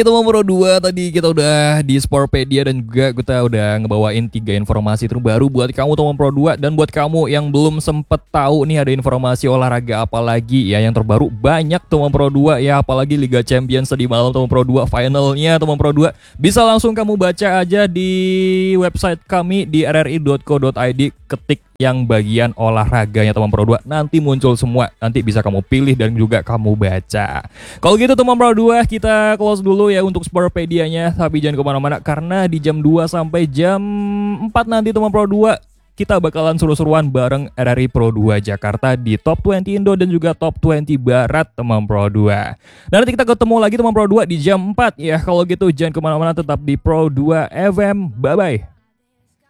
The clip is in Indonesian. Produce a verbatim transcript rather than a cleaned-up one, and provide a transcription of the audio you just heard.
Teman Pro dua tadi kita udah di Sportpedia dan juga kita udah ngebawain tiga informasi terbaru buat kamu teman Pro dua. Dan buat kamu yang belum sempet tahu nih ada informasi olahraga apa lagi ya yang terbaru, banyak teman Pro dua ya, apalagi Liga Champions tadi malam teman Pro dua finalnya teman Pro dua. Bisa langsung kamu baca aja di website kami di r r i dot co dot i d, ketik yang bagian olahraganya teman Pro dua, nanti muncul semua, nanti bisa kamu pilih dan juga kamu baca. Kalau gitu teman Pro dua, kita close dulu ya untuk Sportpedia-nya, tapi jangan kemana-mana karena di jam dua sampai jam empat nanti teman Pro dua kita bakalan seru-seruan bareng R R I Pro dua Jakarta di Top dua puluh Indo dan juga Top dua puluh Barat teman Pro dua. Dan nanti kita ketemu lagi teman Pro dua di jam empat ya. Kalau gitu jangan kemana-mana, tetap di Pro dua F M. Bye-bye.